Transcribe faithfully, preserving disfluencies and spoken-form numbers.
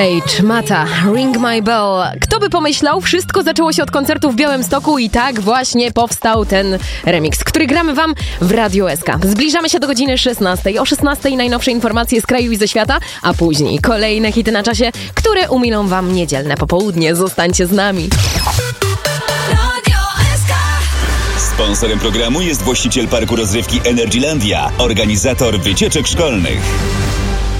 H. Mata, Ring My Bell. Kto by pomyślał, wszystko zaczęło się od koncertu w Białymstoku i tak właśnie powstał ten remix, który gramy wam w Radio S K. Zbliżamy się do godziny szesnastej. O szesnastej najnowsze informacje z kraju i ze świata, a później kolejne hity na czasie, które umilą wam niedzielne popołudnie. Zostańcie z nami. Sponsorem programu jest właściciel parku rozrywki Energylandia, organizator wycieczek szkolnych.